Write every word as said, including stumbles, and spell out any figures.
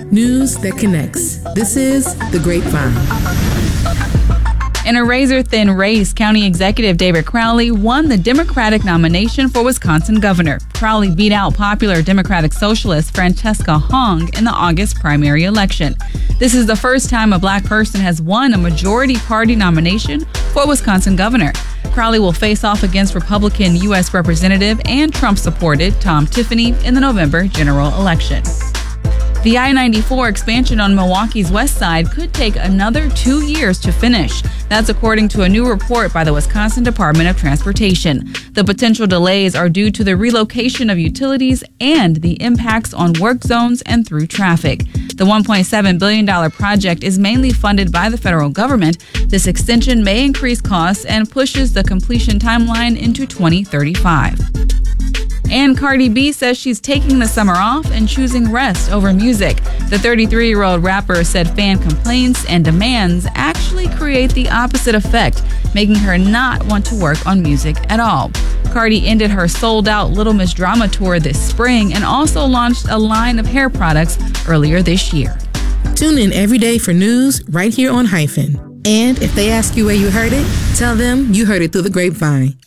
News that connects. This is The Grapevine. In a razor-thin race, County Executive David Crowley won the Democratic nomination for Wisconsin governor. Crowley beat out popular Democratic socialist Francesca Hong in the August primary election. This is the first time a black person has won a majority party nomination for Wisconsin governor. Crowley will face off against Republican U S Representative and Trump-supported Tom Tiffany in the November general election. The I ninety-four expansion on Milwaukee's west side could take another two years to finish. That's according to a new report by the Wisconsin Department of Transportation. The potential delays are due to the relocation of utilities and the impacts on work zones and through traffic. The one point seven billion dollars project is mainly funded by the federal government. This extension may increase costs and pushes the completion timeline into twenty thirty-five. And Cardi B says she's taking the summer off and choosing rest over music. The thirty-three-year-old rapper said fan complaints and demands actually create the opposite effect, making her not want to work on music at all. Cardi ended her sold-out Little Miss Drama tour this spring and also launched a line of hair products earlier this year. Tune in every day for news right here on Hyphen. And if they ask you where you heard it, tell them you heard it through The Grapevine.